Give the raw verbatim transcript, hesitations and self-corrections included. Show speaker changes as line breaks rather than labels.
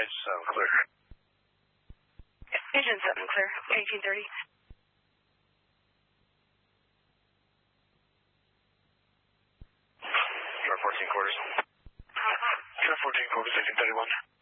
seven, clear.
Vision seven, clear. eighteen thirty.
Sharp fourteen quarters. Sharp fourteen quarters, eighteen thirty-one.